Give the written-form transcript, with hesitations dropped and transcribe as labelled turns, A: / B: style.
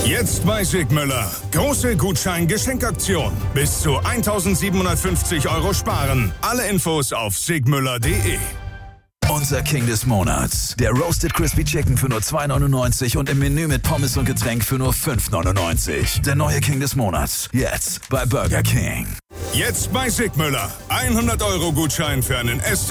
A: Jetzt bei Sigmüller. Große Gutschein-Geschenkaktion. Bis zu 1.750 € sparen. Alle Infos auf sigmüller.de.
B: Unser King des Monats. Der Roasted Crispy Chicken für nur 2,99 und im Menü mit Pommes und Getränk für nur 5,99. Der neue King des Monats. Jetzt bei Burger King.
A: Jetzt bei Sigmüller. 100 € Gutschein für einen